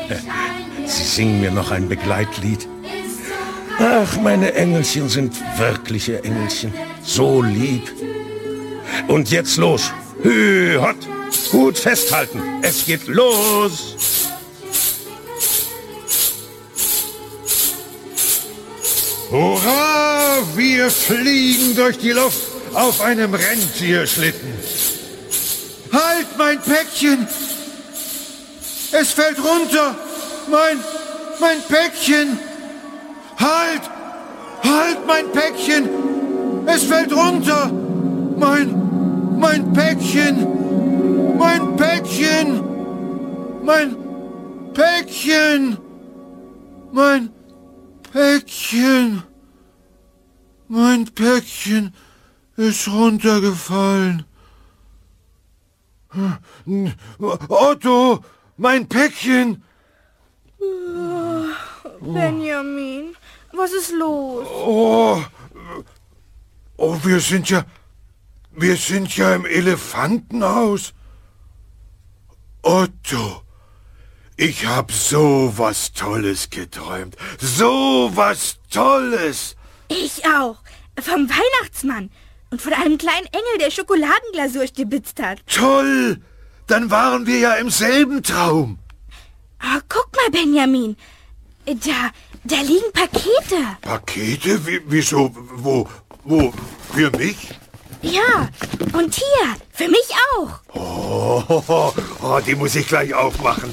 Sie singen mir noch ein Begleitlied. Ach, meine Engelchen sind wirkliche Engelchen. So lieb. Und jetzt los. Hü, hot. Gut festhalten. Es geht los. Hurra! Wir fliegen durch die Luft auf einem Rentierschlitten. Halt, mein Päckchen! Es fällt runter! Mein Päckchen! Halt! Halt, mein Päckchen! Es fällt runter! Mein Päckchen! Mein Päckchen! Mein Päckchen! Mein Päckchen! Mein Päckchen ist runtergefallen. Otto, mein Päckchen! Benjamin, was ist los? Oh, wir sind ja im Elefantenhaus. Otto, ich hab so was Tolles geträumt. So was Tolles. Ich auch. Vom Weihnachtsmann. Und von einem kleinen Engel, der Schokoladenglasur stibitzt hat. Toll! Dann waren wir ja im selben Traum. Oh, guck mal, Benjamin. Da liegen Pakete. Pakete? Wieso? Wo? Für mich? Ja, und hier, für mich auch. Oh, die muss ich gleich aufmachen.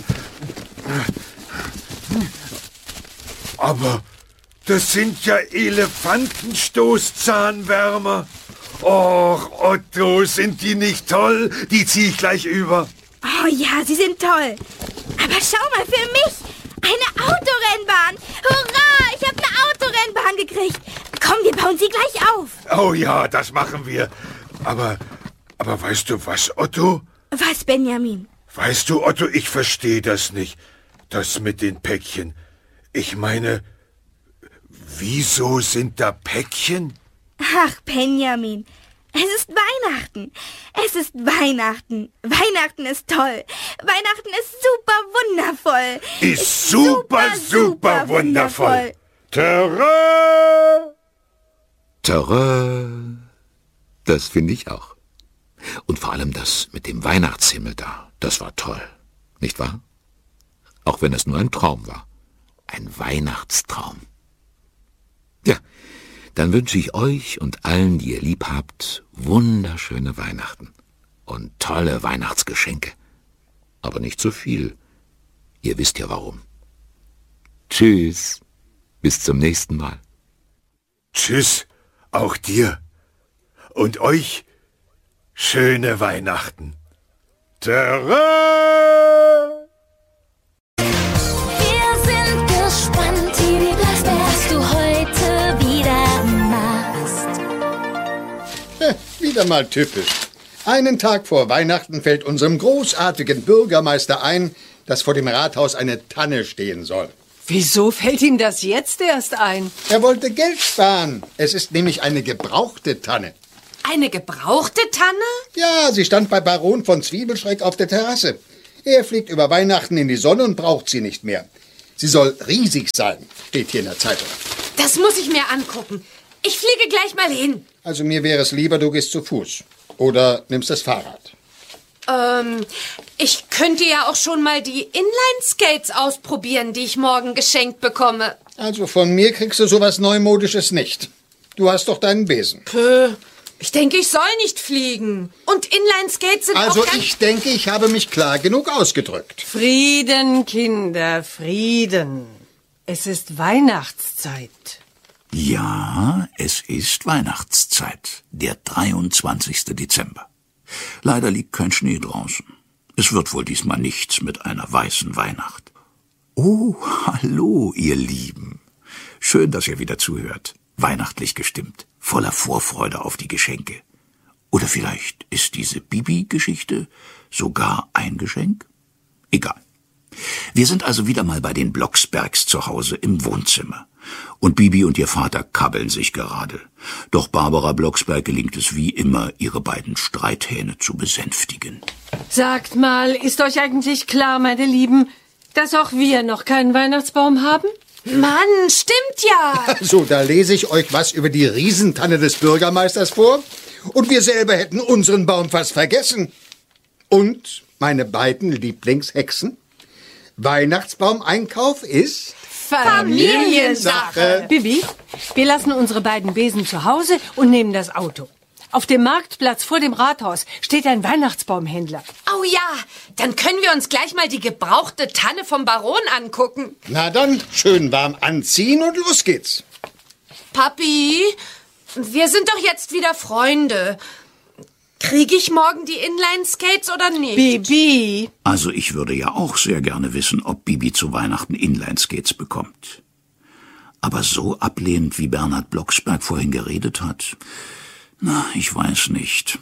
Aber das sind ja Elefantenstoßzahnwärmer. Och, Otto, sind die nicht toll? Die zieh ich gleich über. Oh ja, sie sind toll. Aber schau mal, für mich eine Autorennbahn. Hurra, ich habe eine Autorennbahn gekriegt. Komm, wir bauen sie gleich auf. Oh ja, das machen wir. Aber weißt du was, Otto? Was, Benjamin? Weißt du, Otto, ich verstehe das nicht. Das mit den Päckchen. Ich meine, wieso sind da Päckchen? Ach, Benjamin, es ist Weihnachten. Es ist Weihnachten. Weihnachten ist toll. Weihnachten ist super wundervoll. Ist super wundervoll. Terror! Terror! Das finde ich auch. Und vor allem das mit dem Weihnachtshimmel da, das war toll. Nicht wahr? Auch wenn es nur ein Traum war. Ein Weihnachtstraum. Ja, dann wünsche ich euch und allen, die ihr lieb habt, wunderschöne Weihnachten und tolle Weihnachtsgeschenke. Aber nicht zu viel. Ihr wisst ja warum. Tschüss. Bis zum nächsten Mal. Tschüss, auch dir. Und euch schöne Weihnachten. Terror! Wir sind gespannt, wie was du heute wieder machst. Wieder mal typisch. Einen Tag vor Weihnachten fällt unserem großartigen Bürgermeister ein, dass vor dem Rathaus eine Tanne stehen soll. Wieso fällt ihm das jetzt erst ein? Er wollte Geld sparen. Es ist nämlich eine gebrauchte Tanne. Eine gebrauchte Tanne? Ja, sie stand bei Baron von Zwiebelschreck auf der Terrasse. Er fliegt über Weihnachten in die Sonne und braucht sie nicht mehr. Sie soll riesig sein, steht hier in der Zeitung. Das muss ich mir angucken. Ich fliege gleich mal hin. Also mir wäre es lieber, du gehst zu Fuß. Oder nimmst das Fahrrad. Ich könnte ja auch schon mal die Inline-Skates ausprobieren, die ich morgen geschenkt bekomme. Also von mir kriegst du sowas Neumodisches nicht. Du hast doch deinen Besen. Ich denke, ich soll nicht fliegen. Und Inline-Skates sind Also auch ich denke, ich habe mich klar genug ausgedrückt. Frieden, Kinder, Frieden. Es ist Weihnachtszeit. Ja, es ist Weihnachtszeit, der 23. Dezember. Leider liegt kein Schnee draußen. Es wird wohl diesmal nichts mit einer weißen Weihnacht. Oh, hallo, ihr Lieben. Schön, dass ihr wieder zuhört. Weihnachtlich gestimmt, voller Vorfreude auf die Geschenke. Oder vielleicht ist diese Bibi-Geschichte sogar ein Geschenk? Egal. Wir sind also wieder mal bei den Blocksbergs zu Hause im Wohnzimmer. Und Bibi und ihr Vater kabbeln sich gerade. Doch Barbara Blocksberg gelingt es wie immer, ihre beiden Streithähne zu besänftigen. Sagt mal, ist euch eigentlich klar, meine Lieben, dass auch wir noch keinen Weihnachtsbaum haben? Mann, stimmt ja. So, da lese ich euch was über die Riesentanne des Bürgermeisters vor. Und wir selber hätten unseren Baum fast vergessen. Und meine beiden Lieblingshexen. Weihnachtsbaumeinkauf ist Familiensache. Bibi, wir lassen unsere beiden Besen zu Hause und nehmen das Auto. Auf dem Marktplatz vor dem Rathaus steht ein Weihnachtsbaumhändler. Oh ja, dann können wir uns gleich mal die gebrauchte Tanne vom Baron angucken. Na dann, schön warm anziehen und los geht's. Papi, wir sind doch jetzt wieder Freunde. Kriege ich morgen die Inline-Skates oder nicht? Bibi. Also ich würde ja auch sehr gerne wissen, ob Bibi zu Weihnachten Inline-Skates bekommt. Aber so ablehnend, wie Bernhard Blocksberg vorhin geredet hat, na, ich weiß nicht.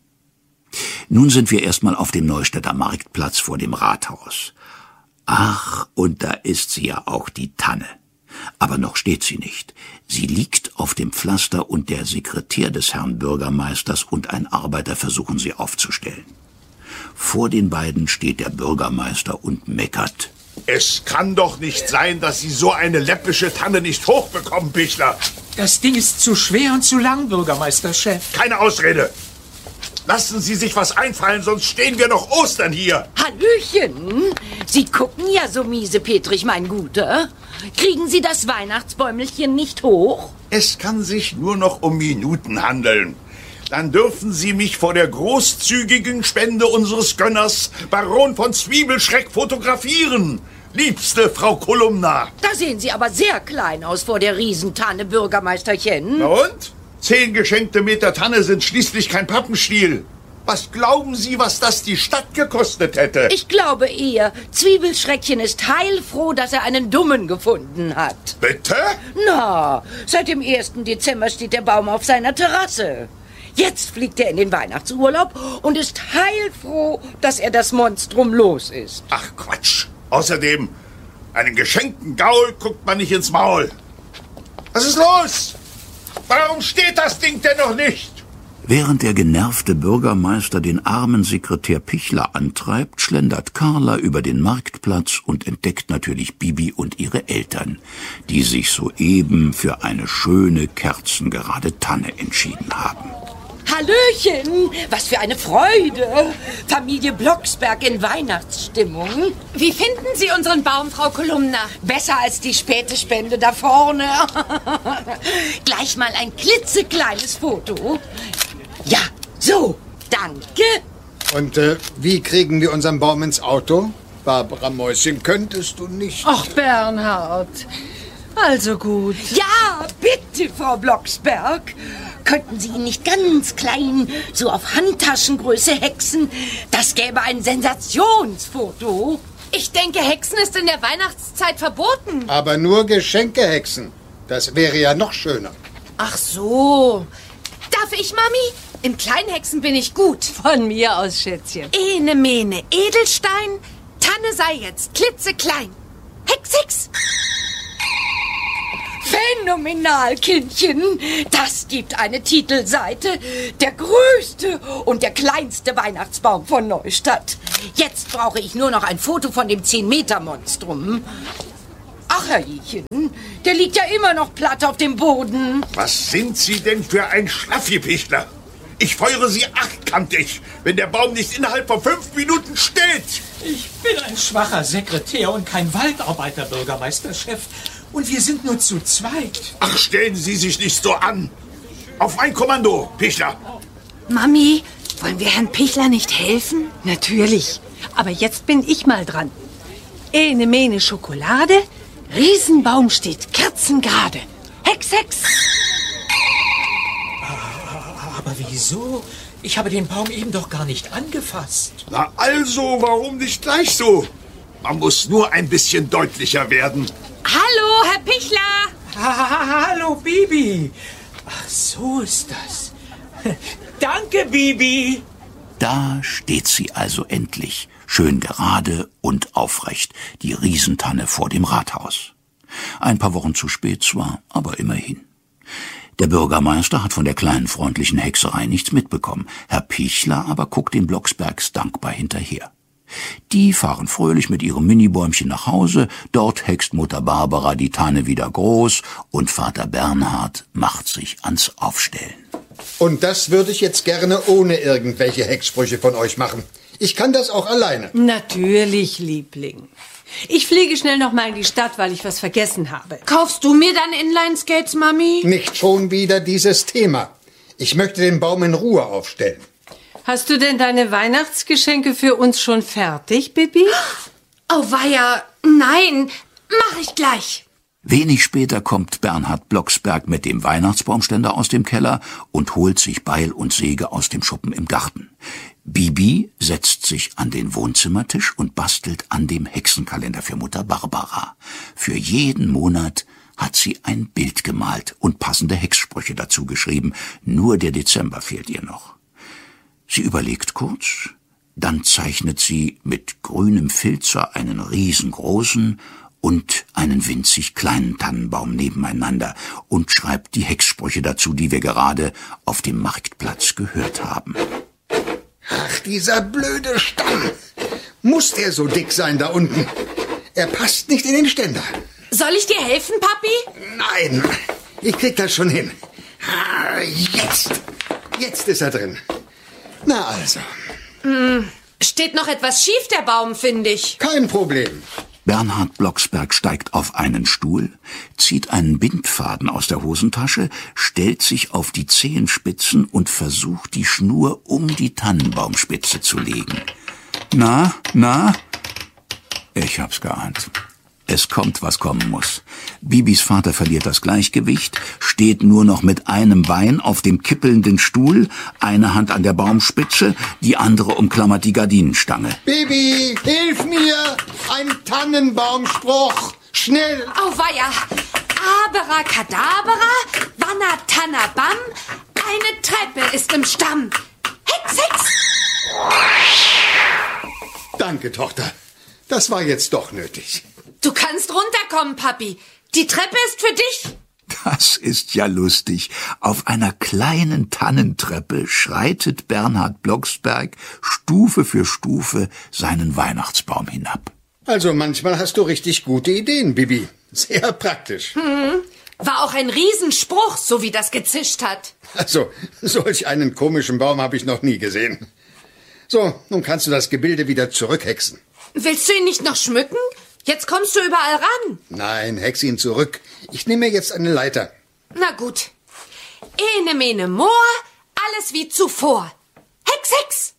Nun sind wir erstmal auf dem Neustädter Marktplatz vor dem Rathaus. Ach, und da ist sie ja auch, die Tanne. Aber noch steht sie nicht. Sie liegt auf dem Pflaster und der Sekretär des Herrn Bürgermeisters und ein Arbeiter versuchen sie aufzustellen. Vor den beiden steht der Bürgermeister und meckert. Es kann doch nicht sein, dass Sie so eine läppische Tanne nicht hochbekommen, Pichler. Das Ding ist zu schwer und zu lang, Bürgermeisterchef. Keine Ausrede. Lassen Sie sich was einfallen, sonst stehen wir noch Ostern hier. Hallöchen. Sie gucken ja so miesepetrig, mein Guter. Kriegen Sie das Weihnachtsbäumelchen nicht hoch? Es kann sich nur noch um Minuten handeln. Dann dürfen Sie mich vor der großzügigen Spende unseres Gönners, Baron von Zwiebelschreck, fotografieren. Liebste Frau Kolumna. Da sehen Sie aber sehr klein aus vor der Riesentanne, Bürgermeisterchen. Na und? 10 geschenkte Meter Tanne sind schließlich kein Pappenstiel. Was glauben Sie, was das die Stadt gekostet hätte? Ich glaube eher, Zwiebelschreckchen ist heilfroh, dass er einen Dummen gefunden hat. Bitte? Na, seit dem 1. Dezember steht der Baum auf seiner Terrasse. Jetzt fliegt er in den Weihnachtsurlaub und ist heilfroh, dass er das Monstrum los ist. Ach Quatsch. Außerdem, einen geschenkten Gaul guckt man nicht ins Maul. Was ist los? Warum steht das Ding denn noch nicht? Während der genervte Bürgermeister den armen Sekretär Pichler antreibt, schlendert Carla über den Marktplatz und entdeckt natürlich Bibi und ihre Eltern, die sich soeben für eine schöne, kerzengerade Tanne entschieden haben. Hallöchen, was für eine Freude. Familie Blocksberg in Weihnachtsstimmung. Wie finden Sie unseren Baum, Frau Kolumna? Besser als die späte Spende da vorne. Gleich mal ein klitzekleines Foto. Ja, so, danke. Und wie kriegen wir unseren Baum ins Auto? Barbara Mäuschen, könntest du nicht... Ach, Bernhard. Also gut. Ja, bitte, Frau Blocksberg. Könnten Sie ihn nicht ganz klein, so auf Handtaschengröße hexen? Das gäbe ein Sensationsfoto. Ich denke, Hexen ist in der Weihnachtszeit verboten. Aber nur Geschenkehexen. Das wäre ja noch schöner. Ach so. Darf ich, Mami? In Kleinhexen bin ich gut. Von mir aus, Schätzchen. Ene, mene, Edelstein, Tanne sei jetzt klitzeklein. Hex, Hex. Phänomenal, Kindchen. Das gibt eine Titelseite. Der größte und der kleinste Weihnachtsbaum von Neustadt. Jetzt brauche ich nur noch ein Foto von dem 10-Meter-Monstrum. Ach, Herrchen, der liegt ja immer noch platt auf dem Boden. Was sind Sie denn für ein Schlaffipichler? Ich feuere Sie achtkantig, wenn der Baum nicht innerhalb von 5 Minuten steht. Ich bin ein schwacher Sekretär und kein Waldarbeiter, Bürgermeisterchef. Und wir sind nur zu zweit. Ach, stellen Sie sich nicht so an. Auf mein Kommando, Pichler. Mami, wollen wir Herrn Pichler nicht helfen? Natürlich. Aber jetzt bin ich mal dran. Ene mene Schokolade, Riesenbaum steht kerzengerade. Hex, Hex. Aber wieso? Ich habe den Baum eben doch gar nicht angefasst. Na also, warum nicht gleich so? Man muss nur ein bisschen deutlicher werden. Hallo, Herr Pichler. Hallo, Bibi. Ach, so ist das. Danke, Bibi. Da steht sie also endlich, schön gerade und aufrecht, die Riesentanne vor dem Rathaus. Ein paar Wochen zu spät zwar, aber immerhin. Der Bürgermeister hat von der kleinen freundlichen Hexerei nichts mitbekommen. Herr Pichler aber guckt den Blocksbergs dankbar hinterher. Die fahren fröhlich mit ihrem Minibäumchen nach Hause, dort hext Mutter Barbara die Tanne wieder groß und Vater Bernhard macht sich ans Aufstellen. Und das würde ich jetzt gerne ohne irgendwelche Hexsprüche von euch machen. Ich kann das auch alleine. Natürlich, Liebling. Ich fliege schnell noch mal in die Stadt, weil ich was vergessen habe. Kaufst du mir dann Inline-Skates, Mami? Nicht schon wieder dieses Thema. Ich möchte den Baum in Ruhe aufstellen. Hast du denn deine Weihnachtsgeschenke für uns schon fertig, Bibi? Oh weia, nein, mach ich gleich. Wenig später kommt Bernhard Blocksberg mit dem Weihnachtsbaumständer aus dem Keller und holt sich Beil und Säge aus dem Schuppen im Garten. Bibi setzt sich an den Wohnzimmertisch und bastelt an dem Hexenkalender für Mutter Barbara. Für jeden Monat hat sie ein Bild gemalt und passende Hexsprüche dazu geschrieben. Nur der Dezember fehlt ihr noch. Sie überlegt kurz, dann zeichnet sie mit grünem Filzer einen riesengroßen und einen winzig kleinen Tannenbaum nebeneinander und schreibt die Hexsprüche dazu, die wir gerade auf dem Marktplatz gehört haben. Ach, dieser blöde Stamm. Muss der so dick sein da unten? Er passt nicht in den Ständer. Soll ich dir helfen, Papi? Nein, ich krieg das schon hin. Jetzt ist er drin. Na also. Steht noch etwas schief, der Baum, finde ich. Kein Problem. Bernhard Blocksberg steigt auf einen Stuhl, zieht einen Bindfaden aus der Hosentasche, stellt sich auf die Zehenspitzen und versucht, die Schnur um die Tannenbaumspitze zu legen. Na? Ich hab's geahnt. Es kommt, was kommen muss. Bibis Vater verliert das Gleichgewicht, steht nur noch mit einem Bein auf dem kippelnden Stuhl, eine Hand an der Baumspitze, die andere umklammert die Gardinenstange. Bibi, hilf mir! Ein Tannenbaumspruch! Schnell! Auweia! Abracadabra, Wanna Tanna Bam, eine Treppe ist im Stamm. Hex, Hex! Danke, Tochter. Das war jetzt doch nötig. Du kannst runterkommen, Papi. Die Treppe ist für dich. Das ist ja lustig. Auf einer kleinen Tannentreppe schreitet Bernhard Blocksberg Stufe für Stufe seinen Weihnachtsbaum hinab. Also manchmal hast du richtig gute Ideen, Bibi. Sehr praktisch. War auch ein Riesenspruch, so wie das gezischt hat. Also, solch einen komischen Baum habe ich noch nie gesehen. So, nun kannst du das Gebilde wieder zurückhexen. Willst du ihn nicht noch schmücken? Jetzt kommst du überall ran. Nein, hex ihn zurück. Ich nehme mir jetzt eine Leiter. Na gut. Ene, mene, moor, alles wie zuvor. Hex, Hex.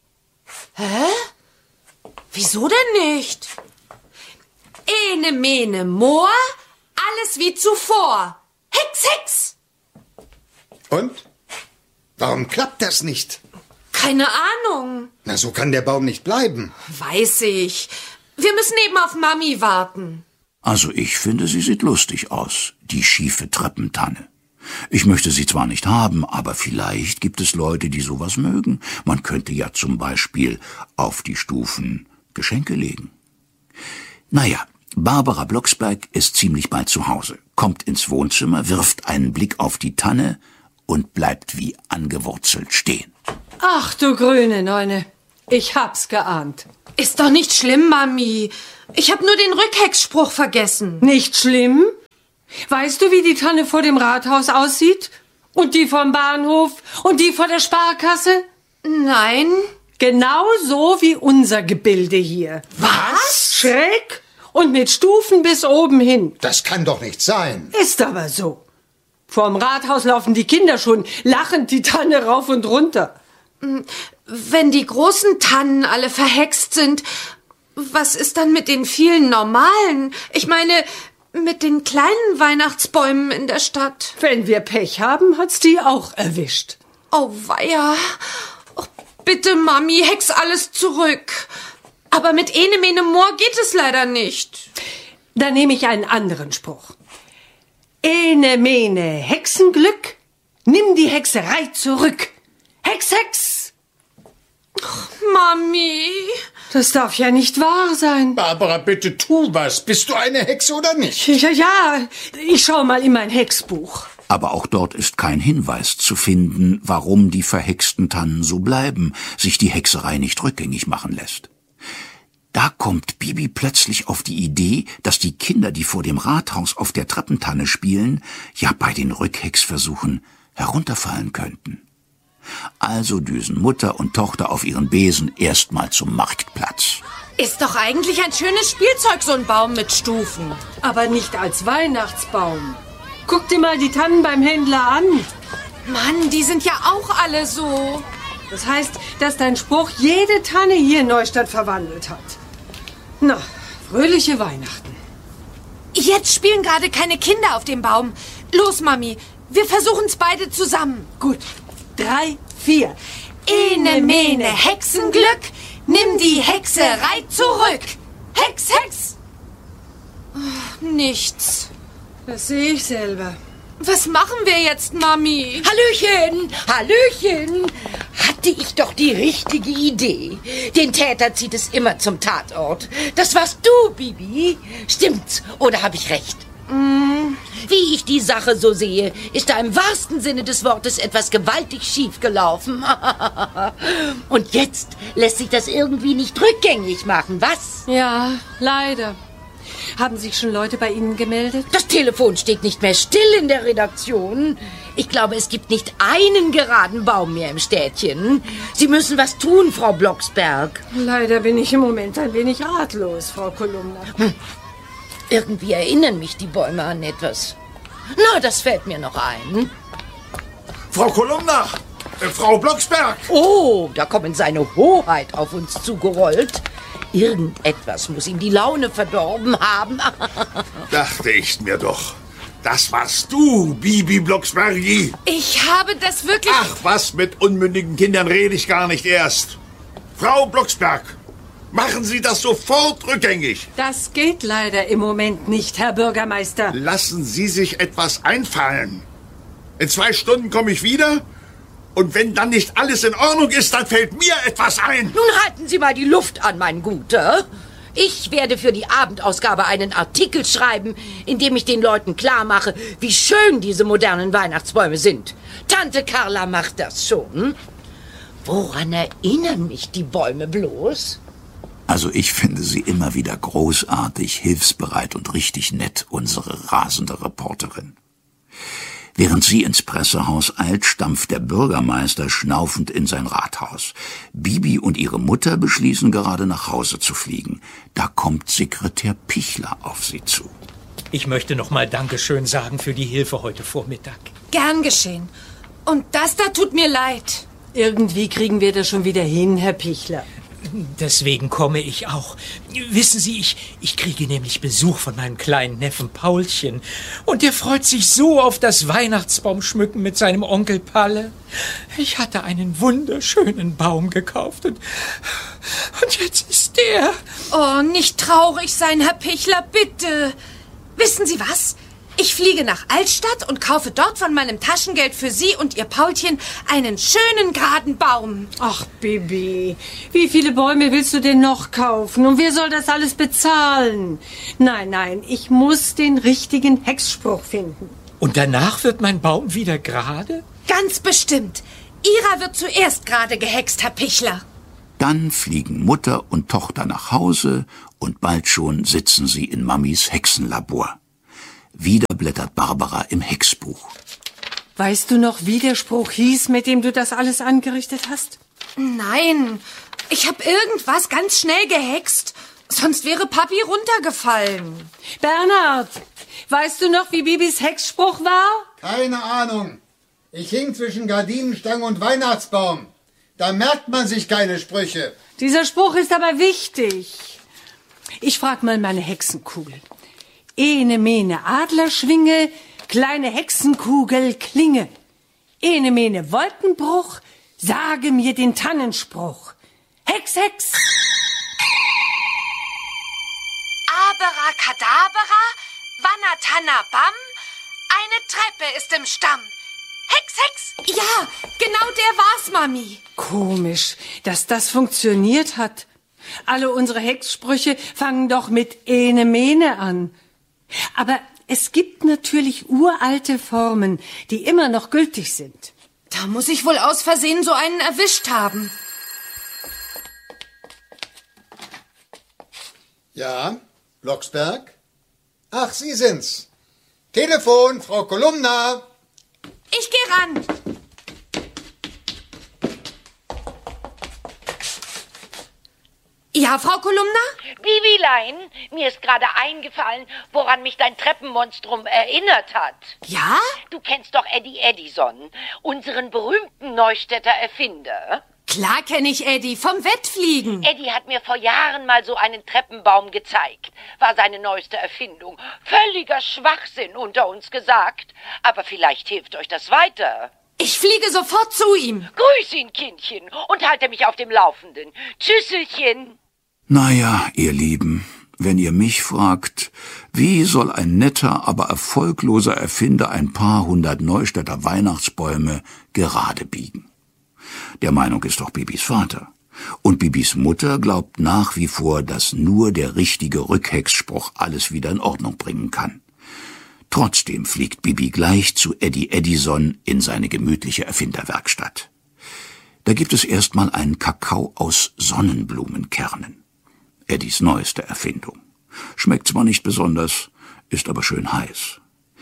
Hä? Wieso denn nicht? Ene, mene, moor, alles wie zuvor. Hex, Hex. Und? Warum klappt das nicht? Keine Ahnung. Na, so kann der Baum nicht bleiben. Weiß ich. Wir müssen eben auf Mami warten. Also ich finde, sie sieht lustig aus, die schiefe Treppentanne. Ich möchte sie zwar nicht haben, aber vielleicht gibt es Leute, die sowas mögen. Man könnte ja zum Beispiel auf die Stufen Geschenke legen. Naja, Barbara Blocksberg ist ziemlich bald zu Hause, kommt ins Wohnzimmer, wirft einen Blick auf die Tanne und bleibt wie angewurzelt stehen. Ach du grüne Neune, ich hab's geahnt. Ist doch nicht schlimm, Mami. Ich hab nur den Rückhexspruch vergessen. Nicht schlimm? Weißt du, wie die Tanne vor dem Rathaus aussieht? Und die vom Bahnhof? Und die vor der Sparkasse? Nein. Genau so wie unser Gebilde hier. Was? Schräg und mit Stufen bis oben hin. Das kann doch nicht sein. Ist aber so. Vorm Rathaus laufen die Kinder schon lachend die Tanne rauf und runter. Wenn die großen Tannen alle verhext sind, was ist dann mit den vielen normalen? Ich meine, mit den kleinen Weihnachtsbäumen in der Stadt. Wenn wir Pech haben, hat's die auch erwischt. Oh weia. Oh, bitte, Mami, hex alles zurück. Aber mit Ene Mene Moor geht es leider nicht. Dann nehme ich einen anderen Spruch. Ene Mene Hexenglück, nimm die Hexerei zurück. Hex, Hex! Mami. Das darf ja nicht wahr sein. Barbara, bitte tu was. Bist du eine Hexe oder nicht? Ja, ich schau mal in mein Hexbuch. Aber auch dort ist kein Hinweis zu finden, warum die verhexten Tannen so bleiben, sich die Hexerei nicht rückgängig machen lässt. Da kommt Bibi plötzlich auf die Idee, dass die Kinder, die vor dem Rathaus auf der Treppentanne spielen, ja bei den Rückhecksversuchen herunterfallen könnten. Also düsen Mutter und Tochter auf ihren Besen erstmal zum Marktplatz. Ist doch eigentlich ein schönes Spielzeug, so ein Baum mit Stufen. Aber nicht als Weihnachtsbaum. Guck dir mal die Tannen beim Händler an. Mann, die sind ja auch alle so. Das heißt, dass dein Spruch jede Tanne hier in Neustadt verwandelt hat. Na, fröhliche Weihnachten. Jetzt spielen gerade keine Kinder auf dem Baum. Los, Mami, wir versuchen's beide zusammen. Gut, 3, 4. Ene, mene, Hexenglück, nimm die Hexerei zurück. Hex, Hex. Oh, nichts. Das sehe ich selber. Was machen wir jetzt, Mami? Hallöchen, Hallöchen. Hatte ich doch die richtige Idee. Den Täter zieht es immer zum Tatort. Das warst du, Bibi. Stimmt's, oder habe ich recht? Wie ich die Sache so sehe, ist da im wahrsten Sinne des Wortes etwas gewaltig schief gelaufen. Und jetzt lässt sich das irgendwie nicht rückgängig machen, was? Ja, leider. Haben sich schon Leute bei Ihnen gemeldet? Das Telefon steht nicht mehr still in der Redaktion. Ich glaube, es gibt nicht einen geraden Baum mehr im Städtchen. Sie müssen was tun, Frau Blocksberg. Leider bin ich im Moment ein wenig ratlos, Frau Kolumna. Irgendwie erinnern mich die Bäume an etwas. Na, das fällt mir noch ein. Frau Kolumna! Frau Blocksberg! Oh, da kommt seine Hoheit auf uns zugerollt. Irgendetwas muss ihm die Laune verdorben haben. Dachte ich mir doch. Das warst du, Bibi Blocksbergi. Ich habe das wirklich... Ach, was, mit unmündigen Kindern rede ich gar nicht erst. Frau Blocksberg, machen Sie das sofort rückgängig. Das geht leider im Moment nicht, Herr Bürgermeister. Lassen Sie sich etwas einfallen. In 2 Stunden komme ich wieder. Und wenn dann nicht alles in Ordnung ist, dann fällt mir etwas ein. Nun halten Sie mal die Luft an, mein Guter. Ich werde für die Abendausgabe einen Artikel schreiben, in dem ich den Leuten klar mache, wie schön diese modernen Weihnachtsbäume sind. Tante Carla macht das schon. Woran erinnern mich die Bäume bloß? Also ich finde sie immer wieder großartig, hilfsbereit und richtig nett, unsere rasende Reporterin. Während sie ins Pressehaus eilt, stampft der Bürgermeister schnaufend in sein Rathaus. Bibi und ihre Mutter beschließen gerade nach Hause zu fliegen. Da kommt Sekretär Pichler auf sie zu. Ich möchte noch mal Dankeschön sagen für die Hilfe heute Vormittag. Gern geschehen. Und das da tut mir leid. Irgendwie kriegen wir das schon wieder hin, Herr Pichler. Deswegen komme ich auch. Wissen Sie, ich kriege nämlich Besuch von meinem kleinen Neffen Paulchen. Und der freut sich so auf das Weihnachtsbaumschmücken mit seinem Onkel Palle. Ich hatte einen wunderschönen Baum gekauft und jetzt ist der... Oh, nicht traurig sein, Herr Pichler, bitte. Wissen Sie was? Ich fliege nach Altstadt und kaufe dort von meinem Taschengeld für Sie und Ihr Paulchen einen schönen geraden Baum. Ach, Bibi, wie viele Bäume willst du denn noch kaufen? Und wer soll das alles bezahlen? Nein, ich muss den richtigen Hexspruch finden. Und danach wird mein Baum wieder gerade? Ganz bestimmt. Ihrer wird zuerst gerade gehext, Herr Pichler. Dann fliegen Mutter und Tochter nach Hause und bald schon sitzen sie in Mamis Hexenlabor. Wieder blättert Barbara im Hexbuch. Weißt du noch, wie der Spruch hieß, mit dem du das alles angerichtet hast? Nein, ich habe irgendwas ganz schnell gehext. Sonst wäre Papi runtergefallen. Bernhard, weißt du noch, wie Bibis Hexspruch war? Keine Ahnung. Ich hing zwischen Gardinenstange und Weihnachtsbaum. Da merkt man sich keine Sprüche. Dieser Spruch ist aber wichtig. Ich frag mal meine Hexenkugel. Ene mene Adlerschwinge, kleine Hexenkugel klinge. Ene mene Wolkenbruch, sage mir den Tannenspruch. Hex, Hex! Abracadabra, Wanatana Bam, eine Treppe ist im Stamm. Hex, Hex! Ja, genau der war's, Mami. Komisch, dass das funktioniert hat. Alle unsere Hexsprüche fangen doch mit Ene mene an. Aber es gibt natürlich uralte Formen, die immer noch gültig sind. Da muss ich wohl aus Versehen so einen erwischt haben. Ja, Blocksberg? Ach, Sie sind's. Telefon, Frau Kolumna. Ich geh ran. Ja, Frau Kolumna? Bibilein, mir ist gerade eingefallen, woran mich dein Treppenmonstrum erinnert hat. Ja? Du kennst doch Eddie Edison, unseren berühmten Neustädter Erfinder. Klar kenne ich Eddie, vom Wettfliegen. Eddie hat mir vor Jahren mal so einen Treppenbaum gezeigt. War seine neueste Erfindung. Völliger Schwachsinn unter uns gesagt. Aber vielleicht hilft euch das weiter. Ich fliege sofort zu ihm. Grüß ihn, Kindchen, und halte mich auf dem Laufenden. Tschüsselchen. Naja, ihr Lieben, wenn ihr mich fragt, wie soll ein netter, aber erfolgloser Erfinder ein paar hundert Neustädter Weihnachtsbäume gerade biegen? Der Meinung ist doch Bibis Vater. Und Bibis Mutter glaubt nach wie vor, dass nur der richtige Rückhexspruch alles wieder in Ordnung bringen kann. Trotzdem fliegt Bibi gleich zu Eddie Edison in seine gemütliche Erfinderwerkstatt. Da gibt es erstmal einen Kakao aus Sonnenblumenkernen. Eddies neueste Erfindung. Schmeckt zwar nicht besonders, ist aber schön heiß.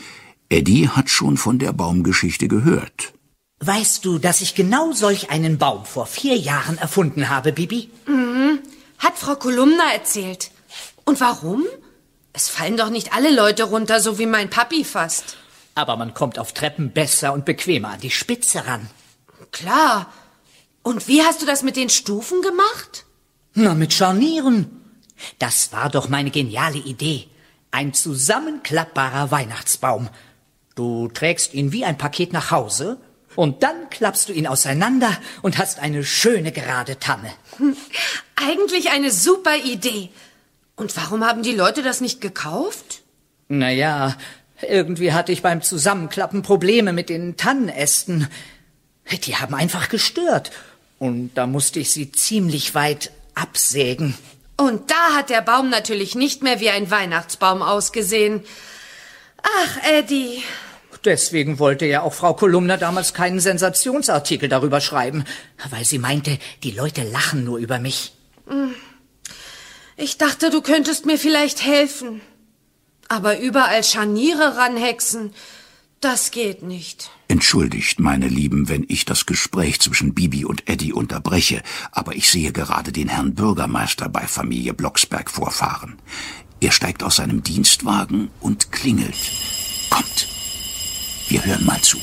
Eddie hat schon von der Baumgeschichte gehört. Weißt du, dass ich genau solch einen Baum vor 4 Jahren erfunden habe, Bibi? Mhm. Hat Frau Kolumna erzählt. Und warum? Es fallen doch nicht alle Leute runter, so wie mein Papi fast. Aber man kommt auf Treppen besser und bequemer an die Spitze ran. Klar. Und wie hast du das mit den Stufen gemacht? Na, mit Scharnieren. Das war doch meine geniale Idee. Ein zusammenklappbarer Weihnachtsbaum. Du trägst ihn wie ein Paket nach Hause und dann klappst du ihn auseinander und hast eine schöne gerade Tanne. Eigentlich eine super Idee. Und warum haben die Leute das nicht gekauft? Naja, irgendwie hatte ich beim Zusammenklappen Probleme mit den Tannenästen. Die haben einfach gestört. Und da musste ich sie ziemlich weit absägen. Und da hat der Baum natürlich nicht mehr wie ein Weihnachtsbaum ausgesehen. Ach, Eddie. Deswegen wollte ja auch Frau Kolumna damals keinen Sensationsartikel darüber schreiben, weil sie meinte, die Leute lachen nur über mich. Ich dachte, du könntest mir vielleicht helfen. Aber überall Scharniere ranhexen, das geht nicht. Entschuldigt, meine Lieben, wenn ich das Gespräch zwischen Bibi und Eddie unterbreche, aber ich sehe gerade den Herrn Bürgermeister bei Familie Blocksberg vorfahren. Er steigt aus seinem Dienstwagen und klingelt. Kommt, wir hören mal zu.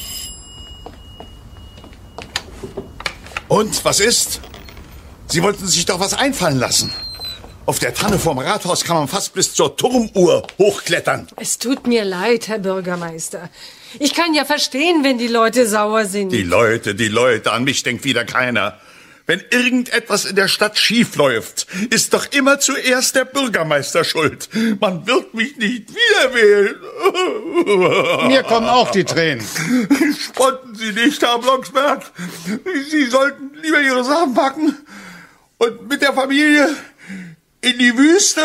Und, was ist? Sie wollten sich doch was einfallen lassen. Auf der Tanne vorm Rathaus kann man fast bis zur Turmuhr hochklettern. Es tut mir leid, Herr Bürgermeister. Ich kann ja verstehen, wenn die Leute sauer sind. Die Leute, an mich denkt wieder keiner. Wenn irgendetwas in der Stadt schief läuft, ist doch immer zuerst der Bürgermeister schuld. Man wird mich nicht wieder wählen. Mir kommen auch die Tränen. Spotten Sie nicht, Herr Blocksberg. Sie sollten lieber Ihre Sachen packen und mit der Familie in die Wüste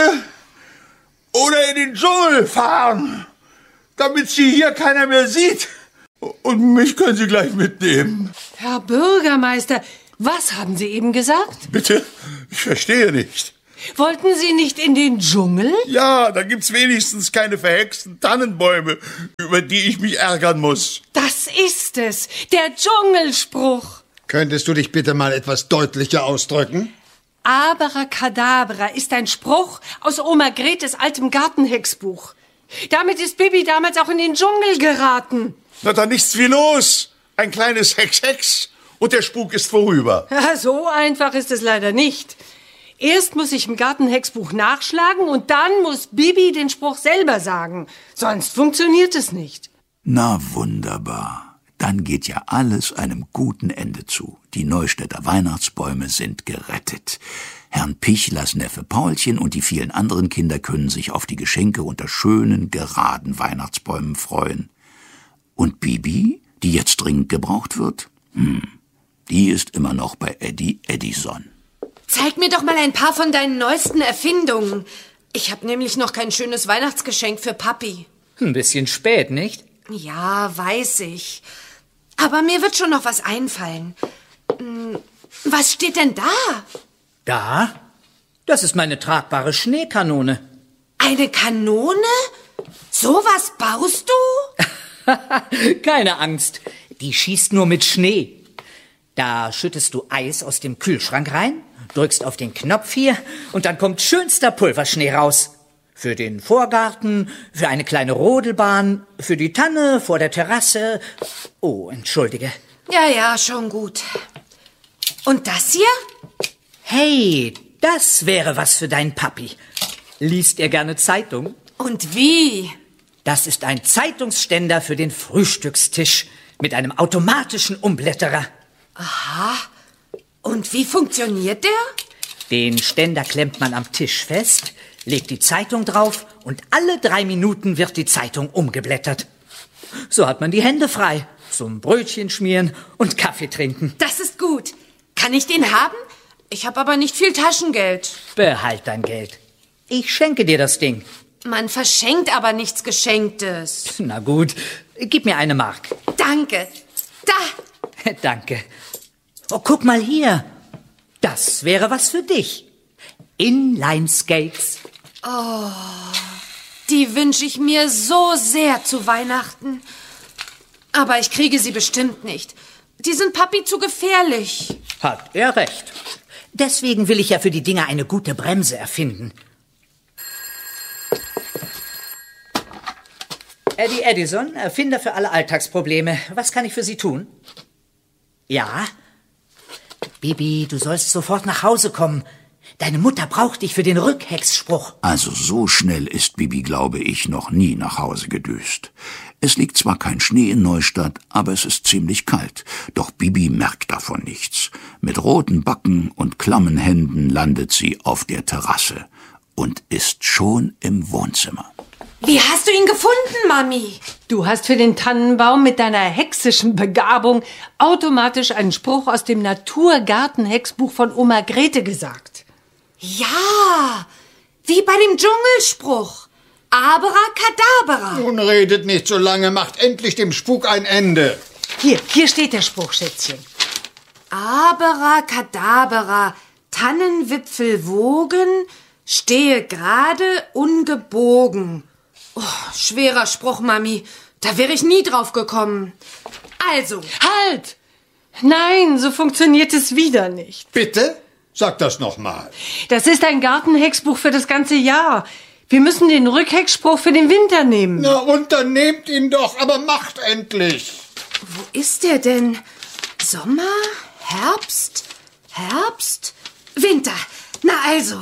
oder in den Dschungel fahren, damit Sie hier keiner mehr sieht. Und mich können Sie gleich mitnehmen. Herr Bürgermeister, was haben Sie eben gesagt? Bitte? Ich verstehe nicht. Wollten Sie nicht in den Dschungel? Ja, da gibt's wenigstens keine verhexten Tannenbäume, über die ich mich ärgern muss. Das ist es, der Dschungelspruch. Könntest du dich bitte mal etwas deutlicher ausdrücken? Abracadabra ist ein Spruch aus Oma Gretes altem Gartenhexbuch. Damit ist Bibi damals auch in den Dschungel geraten. Na dann nichts wie los. Ein kleines Hex und der Spuk ist vorüber. Ja, so einfach ist es leider nicht. Erst muss ich im Gartenhexbuch nachschlagen und dann muss Bibi den Spruch selber sagen. Sonst funktioniert es nicht. Na wunderbar. Dann geht ja alles einem guten Ende zu. Die Neustädter Weihnachtsbäume sind gerettet. Herrn Pichlers Neffe Paulchen und die vielen anderen Kinder können sich auf die Geschenke unter schönen, geraden Weihnachtsbäumen freuen. Und Bibi, die jetzt dringend gebraucht wird? Die ist immer noch bei Eddie Edison. Zeig mir doch mal ein paar von deinen neuesten Erfindungen. Ich habe nämlich noch kein schönes Weihnachtsgeschenk für Papi. Ein bisschen spät, nicht? Ja, weiß ich. Aber mir wird schon noch was einfallen. Was steht denn da? Da? Das ist meine tragbare Schneekanone. Eine Kanone? Sowas baust du? Keine Angst, die schießt nur mit Schnee. Da schüttest du Eis aus dem Kühlschrank rein, drückst auf den Knopf hier und dann kommt schönster Pulverschnee raus. Für den Vorgarten, für eine kleine Rodelbahn, für die Tanne vor der Terrasse. Oh, entschuldige. Ja, schon gut. Und das hier? Hey, das wäre was für deinen Papi. Liest er gerne Zeitung? Und wie? Das ist ein Zeitungsständer für den Frühstückstisch mit einem automatischen Umblätterer. Aha. Und wie funktioniert der? Den Ständer klemmt man am Tisch fest, legt die Zeitung drauf und alle 3 Minuten wird die Zeitung umgeblättert. So hat man die Hände frei zum Brötchen schmieren und Kaffee trinken. Das ist gut. Kann ich den haben? Ich habe aber nicht viel Taschengeld. Behalt dein Geld. Ich schenke dir das Ding. Man verschenkt aber nichts Geschenktes. Na gut, gib mir 1 Mark. Danke. Da. Danke. Oh, guck mal hier. Das wäre was für dich. Inline-Skates. Oh, die wünsche ich mir so sehr zu Weihnachten. Aber ich kriege sie bestimmt nicht. Die sind Papi zu gefährlich. Hat er recht. Deswegen will ich ja für die Dinger eine gute Bremse erfinden. Eddie Edison, Erfinder für alle Alltagsprobleme. Was kann ich für Sie tun? Ja? Bibi, du sollst sofort nach Hause kommen. Deine Mutter braucht dich für den Rückhecksspruch. Also so schnell ist Bibi, glaube ich, noch nie nach Hause gedüst. Es liegt zwar kein Schnee in Neustadt, aber es ist ziemlich kalt. Doch Bibi merkt davon nichts. Mit roten Backen und klammen Händen landet sie auf der Terrasse und ist schon im Wohnzimmer. Wie hast du ihn gefunden, Mami? Du hast für den Tannenbaum mit deiner hexischen Begabung automatisch einen Spruch aus dem Naturgartenhexbuch von Oma Grete gesagt. Ja, wie bei dem Dschungelspruch. Abracadabra. Nun redet nicht so lange, macht endlich dem Spuk ein Ende. Hier steht der Spruch, Schätzchen. Abracadabra, Tannenwipfel wogen, stehe gerade ungebogen. Oh, schwerer Spruch, Mami. Da wäre ich nie drauf gekommen. Also. Halt! Nein, so funktioniert es wieder nicht. Bitte? Sag das noch mal. Das ist ein Gartenhexbuch für das ganze Jahr. Wir müssen den Rückhecksspruch für den Winter nehmen. Na, und dann nehmt ihn doch, aber macht endlich. Wo ist der denn? Sommer? Herbst? Winter. Na also.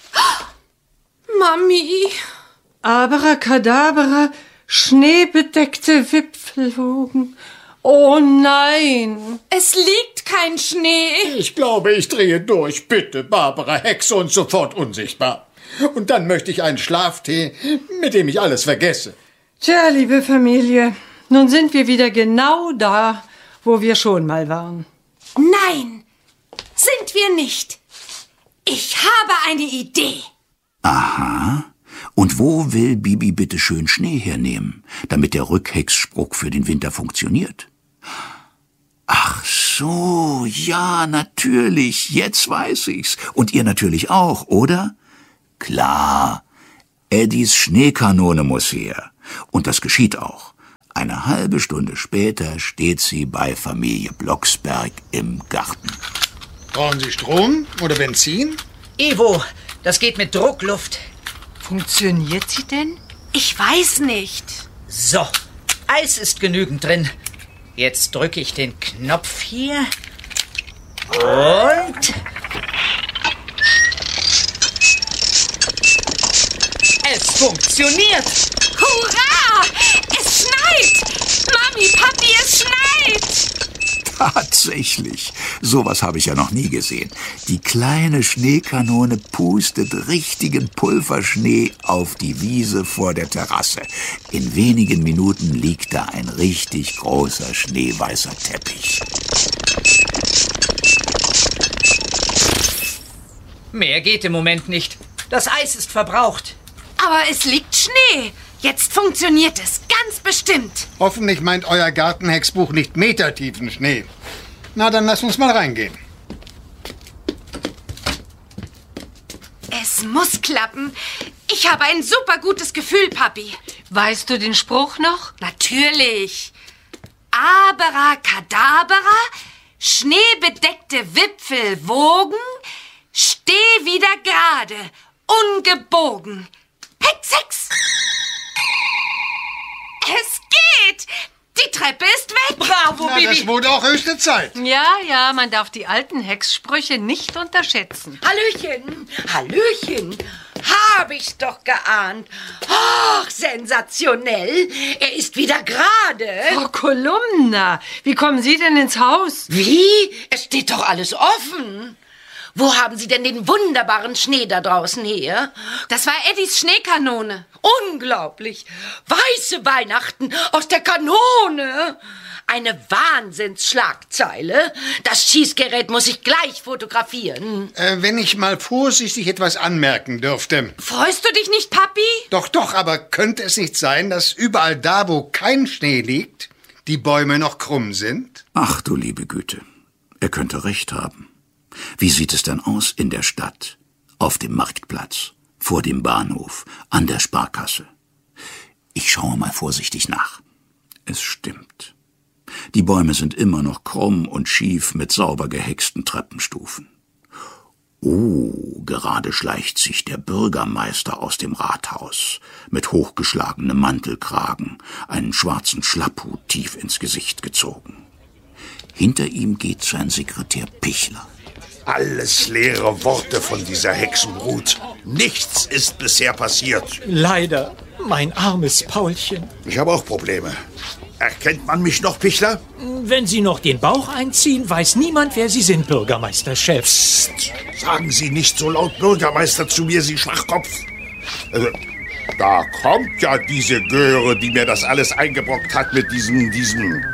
Mami. Abracadabra, schneebedeckte Wipfelwogen. Oh nein. Es liegt kein Schnee. Ich glaube, ich drehe durch. Bitte, Barbara, Hexe und sofort unsichtbar. Und dann möchte ich einen Schlaftee, mit dem ich alles vergesse. Tja, liebe Familie, nun sind wir wieder genau da, wo wir schon mal waren. Nein, sind wir nicht. Ich habe eine Idee. Aha. Und wo will Bibi bitte schön Schnee hernehmen, damit der Rückhecksspruch für den Winter funktioniert? Ach so, ja, natürlich, jetzt weiß ich's. Und ihr natürlich auch, oder? Klar, Eddies Schneekanone muss her. Und das geschieht auch. Eine halbe Stunde später steht sie bei Familie Blocksberg im Garten. Brauchen Sie Strom oder Benzin? Ivo, das geht mit Druckluft. Funktioniert sie denn? Ich weiß nicht. So, Eis ist genügend drin. Jetzt drücke ich den Knopf hier. Und... es funktioniert! Hurra! Es schneit! Mami, Papi, es schneit! Tatsächlich. Sowas habe ich ja noch nie gesehen. Die kleine Schneekanone pustet richtigen Pulverschnee auf die Wiese vor der Terrasse. In wenigen Minuten liegt da ein richtig großer schneeweißer Teppich. Mehr geht im Moment nicht. Das Eis ist verbraucht. Aber es liegt Schnee. Jetzt funktioniert es, ganz bestimmt. Hoffentlich meint euer Gartenhexbuch nicht metertiefen Schnee. Na, dann lass uns mal reingehen. Das muss klappen. Ich habe ein super gutes Gefühl, Papi. Weißt du den Spruch noch? Natürlich. Abracadabra, schneebedeckte Wipfel wogen, steh wieder gerade, ungebogen. Hex, Hex! Es geht! Die Treppe ist weg! Bravo, Na, Bibi! das wurde auch höchste Zeit. Ja, man darf die alten Hexsprüche nicht unterschätzen. Hallöchen, Hallöchen. Habe ich's doch geahnt. Ach, sensationell. Er ist wieder gerade. Frau Kolumna, wie kommen Sie denn ins Haus? Wie? Es steht doch alles offen. Wo haben Sie denn den wunderbaren Schnee da draußen her? Das war Eddies Schneekanone. Unglaublich. Weiße Weihnachten aus der Kanone. Eine Wahnsinnsschlagzeile. Das Schießgerät muss ich gleich fotografieren. Wenn ich mal vorsichtig etwas anmerken dürfte. Freust du dich nicht, Papi? Doch, aber könnte es nicht sein, dass überall da, wo kein Schnee liegt, die Bäume noch krumm sind? Ach du liebe Güte, er könnte recht haben. Wie sieht es denn aus in der Stadt? Auf dem Marktplatz, vor dem Bahnhof, an der Sparkasse? Ich schaue mal vorsichtig nach. Es stimmt. Die Bäume sind immer noch krumm und schief mit sauber gehexten Treppenstufen. Oh, gerade schleicht sich der Bürgermeister aus dem Rathaus, mit hochgeschlagenem Mantelkragen, einen schwarzen Schlapphut tief ins Gesicht gezogen. Hinter ihm geht sein Sekretär Pichler. Alles leere Worte von dieser Hexenbrut. Nichts ist bisher passiert. Leider, mein armes Paulchen. Ich habe auch Probleme. Erkennt man mich noch, Pichler? Wenn Sie noch den Bauch einziehen, weiß niemand, wer Sie sind, Bürgermeisterchef. Psst. Sagen Sie nicht so laut Bürgermeister zu mir, Sie Schwachkopf. Da kommt ja diese Göre, die mir das alles eingebrockt hat mit diesem...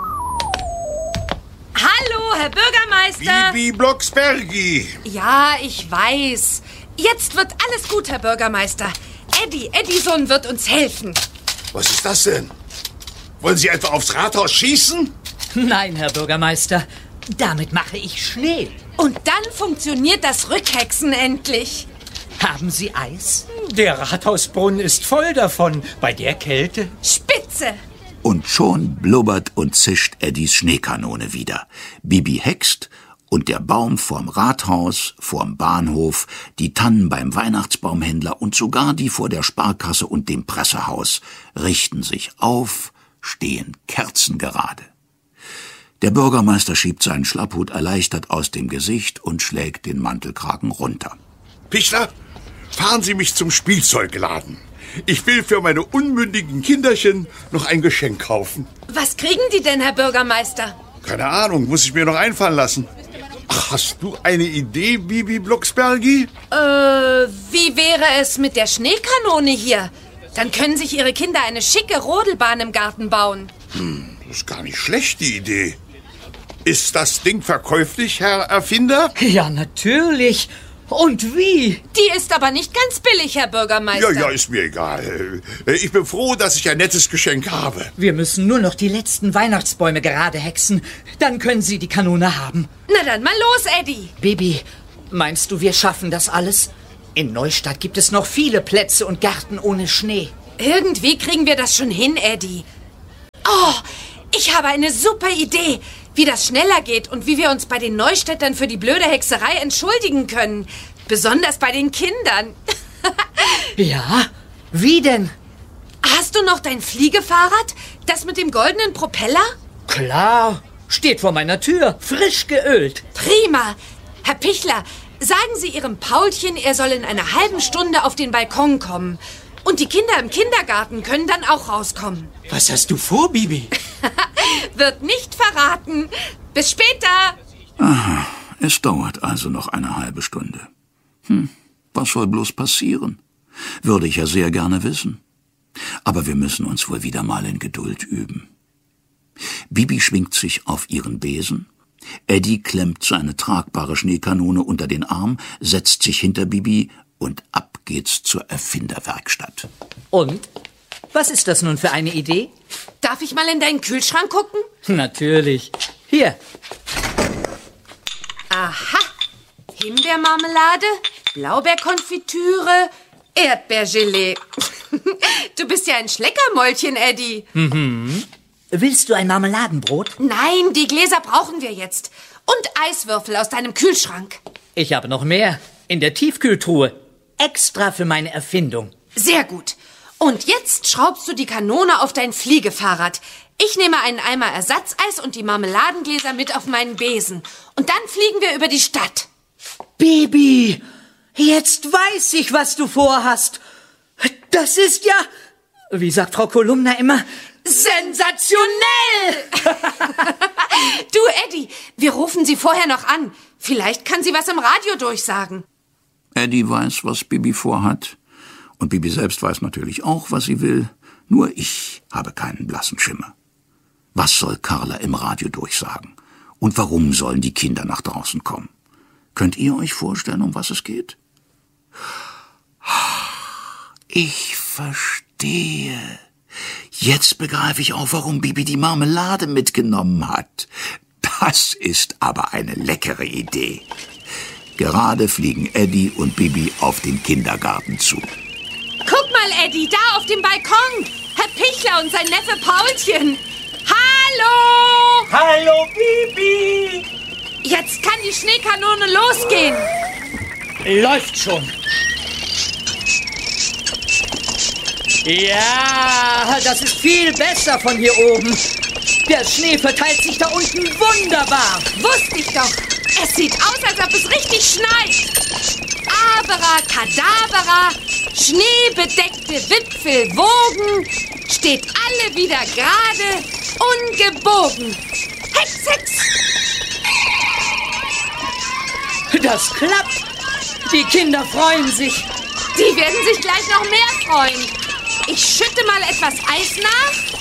Hallo, Herr Bürgermeister. Bibi Blocksbergi. Ja, ich weiß. Jetzt wird alles gut, Herr Bürgermeister. Edison wird uns helfen. Was ist das denn? Wollen Sie etwa aufs Rathaus schießen? Nein, Herr Bürgermeister, damit mache ich Schnee. Und dann funktioniert das Rückhexen endlich. Haben Sie Eis? Der Rathausbrunnen ist voll davon, bei der Kälte. Spitze! Und schon blubbert und zischt Eddies Schneekanone wieder. Bibi hext und der Baum vorm Rathaus, vorm Bahnhof, die Tannen beim Weihnachtsbaumhändler und sogar die vor der Sparkasse und dem Pressehaus richten sich auf, stehen kerzengerade. Der Bürgermeister schiebt seinen Schlapphut erleichtert aus dem Gesicht und schlägt den Mantelkragen runter. Pichler, fahren Sie mich zum Spielzeugladen. Ich will für meine unmündigen Kinderchen noch ein Geschenk kaufen. Was kriegen die denn, Herr Bürgermeister? Keine Ahnung, muss ich mir noch einfallen lassen. Ach, hast du eine Idee, Bibi Blocksbergi? Wie wäre es mit der Schneekanone hier? Dann können sich Ihre Kinder eine schicke Rodelbahn im Garten bauen. Das ist gar nicht schlecht, die Idee. Ist das Ding verkäuflich, Herr Erfinder? Ja, natürlich. Und wie? Die ist aber nicht ganz billig, Herr Bürgermeister. Ja, ist mir egal. Ich bin froh, dass ich ein nettes Geschenk habe. Wir müssen nur noch die letzten Weihnachtsbäume gerade hexen. Dann können Sie die Kanone haben. Na dann mal los, Eddie. Bibi, meinst du, wir schaffen das alles? In Neustadt gibt es noch viele Plätze und Gärten ohne Schnee. Irgendwie kriegen wir das schon hin, Eddie. Oh, ich habe eine super Idee, wie das schneller geht und wie wir uns bei den Neustädtern für die blöde Hexerei entschuldigen können. Besonders bei den Kindern. Ja? Wie denn? Hast du noch dein Fliegefahrrad? Das mit dem goldenen Propeller? Klar. Steht vor meiner Tür. Frisch geölt. Prima. Herr Pichler, sagen Sie Ihrem Paulchen, er soll in einer halben Stunde auf den Balkon kommen. Und die Kinder im Kindergarten können dann auch rauskommen. Was hast du vor, Bibi? Wird nicht verraten. Bis später. Aha, es dauert also noch eine halbe Stunde. Was soll bloß passieren? Würde ich ja sehr gerne wissen. Aber wir müssen uns wohl wieder mal in Geduld üben. Bibi schwingt sich auf ihren Besen. Eddie klemmt seine tragbare Schneekanone unter den Arm, setzt sich hinter Bibi und ab geht's zur Erfinderwerkstatt. Und? Was ist das nun für eine Idee? Darf ich mal in deinen Kühlschrank gucken? Natürlich. Hier. Aha. Himbeermarmelade, Blaubeerkonfitüre, Erdbeergelee. Du bist ja ein Schleckermäulchen, Eddie. Willst du ein Marmeladenbrot? Nein, die Gläser brauchen wir jetzt. Und Eiswürfel aus deinem Kühlschrank. Ich habe noch mehr. In der Tiefkühltruhe. Extra für meine Erfindung. Sehr gut. Und jetzt schraubst du die Kanone auf dein Fliegefahrrad. Ich nehme einen Eimer Ersatzeis und die Marmeladengläser mit auf meinen Besen. Und dann fliegen wir über die Stadt. Bibi, jetzt weiß ich, was du vorhast. Das ist ja, wie sagt Frau Kolumna immer, sensationell! Du, Eddie, wir rufen sie vorher noch an. Vielleicht kann sie was im Radio durchsagen. Eddie weiß, was Bibi vorhat. Und Bibi selbst weiß natürlich auch, was sie will. Nur ich habe keinen blassen Schimmer. Was soll Carla im Radio durchsagen? Und warum sollen die Kinder nach draußen kommen? Könnt ihr euch vorstellen, um was es geht? Ich verstehe. Jetzt begreife ich auch, warum Bibi die Marmelade mitgenommen hat. Das ist aber eine leckere Idee. Gerade fliegen Eddie und Bibi auf den Kindergarten zu. Guck mal, Eddie, da auf dem Balkon. Herr Pichler und sein Neffe Paulchen. Hallo! Hallo, Bibi! Jetzt kann die Schneekanone losgehen. Läuft schon. Ja, das ist viel besser von hier oben. Der Schnee verteilt sich da unten wunderbar. Wusste ich doch. Es sieht aus, als ob es richtig schneit. Abracadabra, schneebedeckte Wipfel wogen, steht alle wieder gerade, ungebogen. Hex, hex! Das klappt. Die Kinder freuen sich. Die werden sich gleich noch mehr freuen. Ich schütte mal etwas Eis nach.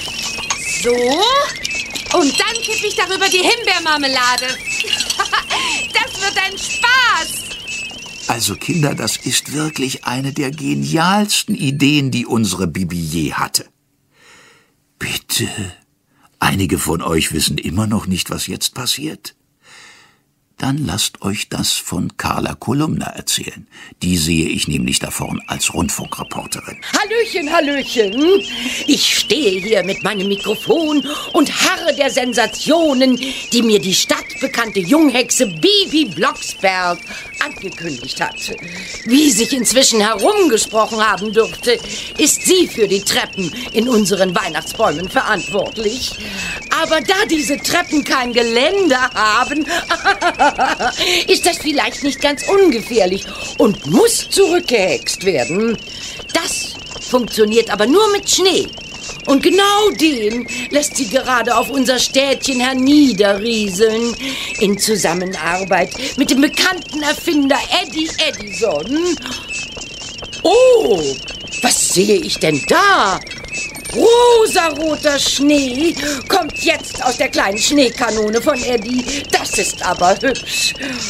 So. Und dann kippe ich darüber die Himbeermarmelade. Das wird ein Spaß. Also Kinder, das ist wirklich eine der genialsten Ideen, die unsere Bibi je hatte. Bitte, einige von euch wissen immer noch nicht, was jetzt passiert. Dann lasst euch das von Carla Kolumna erzählen. Die sehe ich nämlich da vorn als Rundfunkreporterin. Hallöchen, Hallöchen. Ich stehe hier mit meinem Mikrofon und harre der Sensationen, die mir die stadtbekannte Junghexe Bibi Blocksberg angekündigt hat. Wie sich inzwischen herumgesprochen haben dürfte, ist sie für die Treppen in unseren Weihnachtsbäumen verantwortlich. Aber da diese Treppen kein Geländer haben, ist das vielleicht nicht ganz ungefährlich und muss zurückgehext werden. Das funktioniert aber nur mit Schnee. Und genau den lässt sie gerade auf unser Städtchen herniederrieseln. In Zusammenarbeit mit dem bekannten Erfinder Eddie Edison. Oh, was sehe ich denn da? Rosaroter Schnee kommt jetzt aus der kleinen Schneekanone von Eddie. Das ist aber hübsch.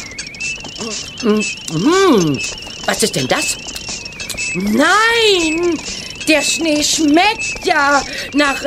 Was ist denn das? Nein, der Schnee schmeckt ja nach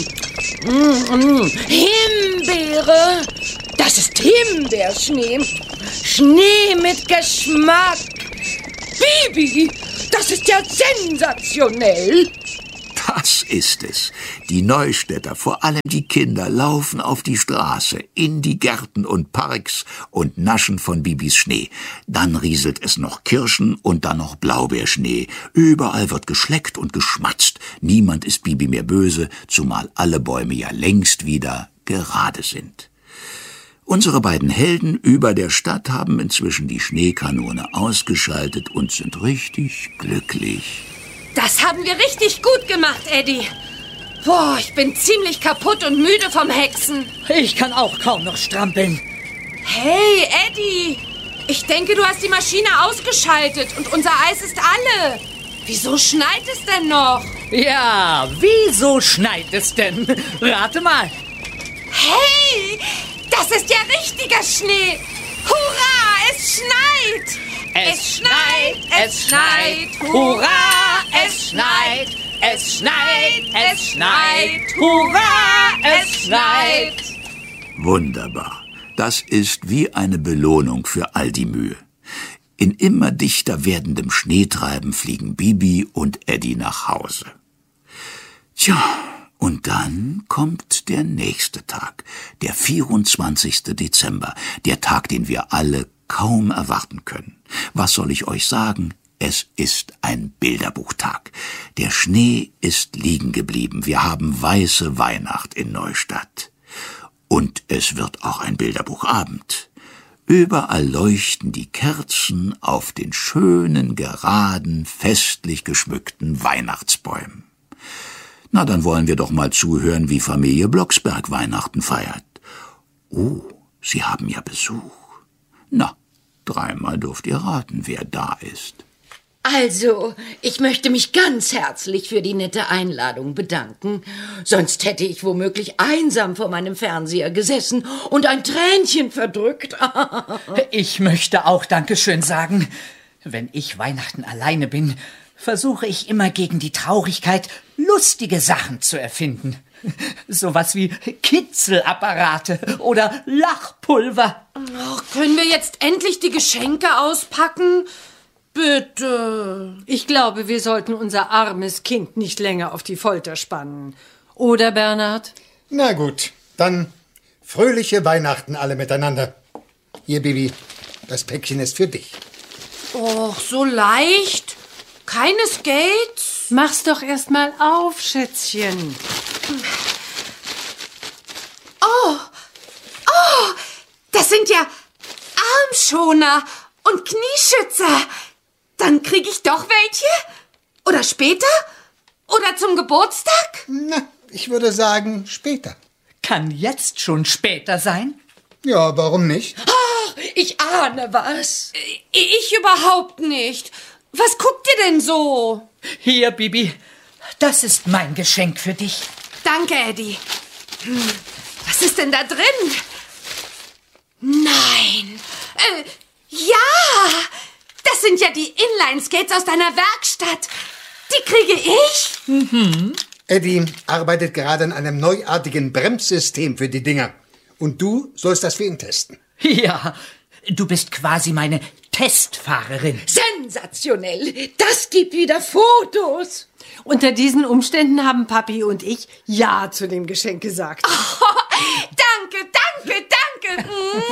Himbeere. Das ist Himbeerschnee. Schnee mit Geschmack. Bibi, das ist ja sensationell. Das ist es. Die Neustädter, vor allem die Kinder, laufen auf die Straße, in die Gärten und Parks und naschen von Bibis Schnee. Dann rieselt es noch Kirschen und dann noch Blaubeerschnee. Überall wird geschleckt und geschmatzt. Niemand ist Bibi mehr böse, zumal alle Bäume ja längst wieder gerade sind. Unsere beiden Helden über der Stadt haben inzwischen die Schneekanone ausgeschaltet und sind richtig glücklich. Das haben wir richtig gut gemacht, Eddie. Boah, ich bin ziemlich kaputt und müde vom Hexen. Ich kann auch kaum noch strampeln. Hey, Eddie. Ich denke, du hast die Maschine ausgeschaltet und unser Eis ist alle. Wieso schneit es denn noch? Ja, wieso schneit es denn? Rate mal. Hey, das ist ja richtiger Schnee. Hurra, es schneit. Es schneit, es schneit, hurra, es schneit, es schneit, es schneit, hurra, es schneit. Wunderbar. Das ist wie eine Belohnung für all die Mühe. In immer dichter werdendem Schneetreiben fliegen Bibi und Eddie nach Hause. Tja, und dann kommt der nächste Tag, der 24. Dezember, der Tag, den wir alle kaum erwarten können. Was soll ich euch sagen? Es ist ein Bilderbuchtag. Der Schnee ist liegen geblieben. Wir haben weiße Weihnacht in Neustadt. Und es wird auch ein Bilderbuchabend. Überall leuchten die Kerzen auf den schönen, geraden, festlich geschmückten Weihnachtsbäumen. Na, dann wollen wir doch mal zuhören, wie Familie Blocksberg Weihnachten feiert. Oh, Sie haben ja Besuch. Na, 3-mal dürft ihr raten, wer da ist. Also, ich möchte mich ganz herzlich für die nette Einladung bedanken. Sonst hätte ich womöglich einsam vor meinem Fernseher gesessen und ein Tränchen verdrückt. Ich möchte auch Dankeschön sagen. Wenn ich Weihnachten alleine bin, versuche ich immer gegen die Traurigkeit lustige Sachen zu erfinden. Sowas wie Kitzelapparate oder Lachpulver. Oh, können wir jetzt endlich die Geschenke auspacken? Bitte. Ich glaube, wir sollten unser armes Kind nicht länger auf die Folter spannen. Oder, Bernhard? Na gut, dann fröhliche Weihnachten alle miteinander. Hier, Bibi, das Päckchen ist für dich. Och, so leicht. Keine Skates? Mach's doch erst mal auf, Schätzchen. Oh, das sind ja Armschoner und Knieschützer. Dann krieg ich doch welche? Oder später? Oder zum Geburtstag? Na, ich würde sagen, später. Kann jetzt schon später sein? Ja, warum nicht? Ach, ich ahne was. Ich überhaupt nicht. Was guckt ihr denn so? Hier, Bibi, das ist mein Geschenk für dich. Danke, Eddie. Was ist denn da drin? Nein. Ja, das sind ja die Inline-Skates aus deiner Werkstatt. Die kriege ich? Eddie arbeitet gerade an einem neuartigen Bremssystem für die Dinger. Und du sollst das für ihn testen. Ja, du bist quasi meine Testfahrerin. Sensationell. Das gibt wieder Fotos. Unter diesen Umständen haben Papi und ich Ja zu dem Geschenk gesagt. Oh, danke, danke, danke.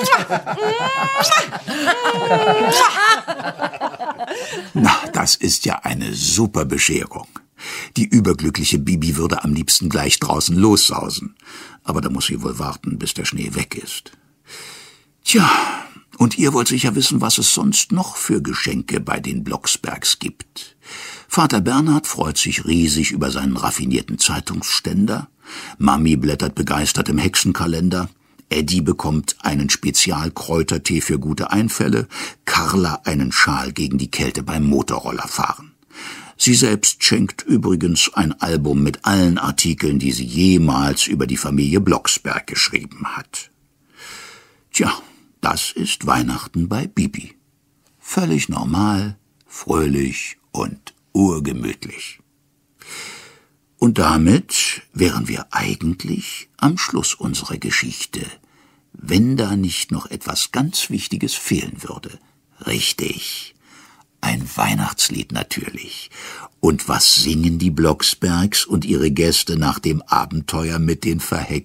Na, das ist ja eine super Bescherung. Die überglückliche Bibi würde am liebsten gleich draußen lossausen. Aber da muss sie wohl warten, bis der Schnee weg ist. Tja, und ihr wollt sicher wissen, was es sonst noch für Geschenke bei den Blocksbergs gibt. Vater Bernhard freut sich riesig über seinen raffinierten Zeitungsständer. Mami blättert begeistert im Hexenkalender. Eddie bekommt einen Spezialkräutertee für gute Einfälle. Carla einen Schal gegen die Kälte beim Motorrollerfahren. Sie selbst schenkt übrigens ein Album mit allen Artikeln, die sie jemals über die Familie Blocksberg geschrieben hat. Tja, das ist Weihnachten bei Bibi. Völlig normal, fröhlich und urgemütlich. Und damit wären wir eigentlich am Schluss unserer Geschichte, wenn da nicht noch etwas ganz Wichtiges fehlen würde. Richtig, ein Weihnachtslied natürlich. Und was singen die Blocksbergs und ihre Gäste nach dem Abenteuer mit den verhexten